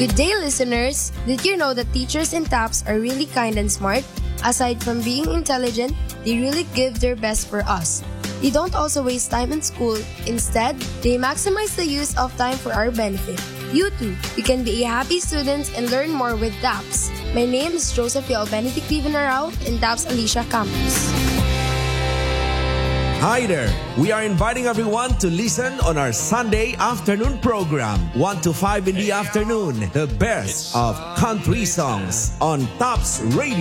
Good day, listeners! Did you know that teachers in TAPS are really kind and smart? Aside from being intelligent, they really give their best for us. They don't also waste time in school. Instead, they maximize the use of time for our benefit. You too, you can be a happy student and learn more with TAPS. My name is Josephine Benedict Vivanarao in TAPS Alicia Campus. Hi there! We are inviting everyone to listen on our Sunday afternoon program, 1 to 5 in the afternoon, the best of country songs on TAPS Radio.